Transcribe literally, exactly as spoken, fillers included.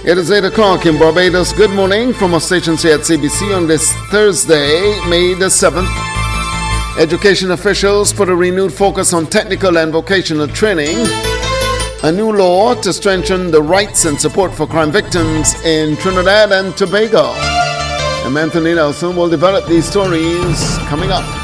It is eight o'clock in Barbados. Good morning from our stations here at C B C on this Thursday, May the seventh. Education officials put a renewed focus on technical and vocational training. A new law to strengthen the rights and support for crime victims in Trinidad and Tobago. And Anthony Nelson will develop these stories coming up.